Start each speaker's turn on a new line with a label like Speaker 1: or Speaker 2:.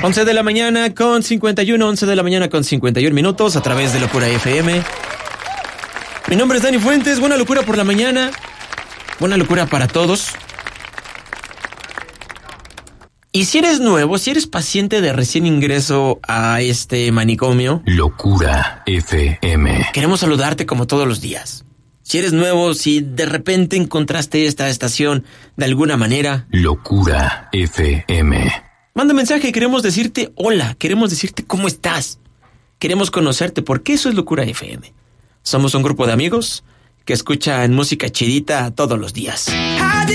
Speaker 1: 11 de la mañana con 51, 11 de la mañana con 51 minutos a través de Locura FM. Mi nombre es Dani Fuentes, buena locura por la mañana, buena locura para todos. Y si eres nuevo, si eres paciente de recién ingreso a este manicomio,
Speaker 2: Locura FM,
Speaker 1: queremos saludarte como todos los días. Si eres nuevo, si de repente encontraste esta estación de alguna manera,
Speaker 2: Locura FM,
Speaker 1: manda mensaje, queremos decirte hola, queremos decirte cómo estás. Queremos conocerte, porque eso es Locura FM. Somos un grupo de amigos que escuchan música chidita todos los días.